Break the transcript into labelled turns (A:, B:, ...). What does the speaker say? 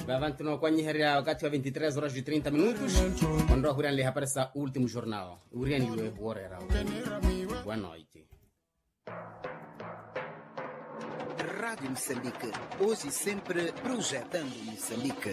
A: Avanti no kwanyiheria wakati wa 23 horas e 30 minutos. Quando Hurian lhe aparece o último jornal. Hurian lhe borera. Boa noite.
B: Rádio Moçambique, hoje e sempre projetando Moçambique.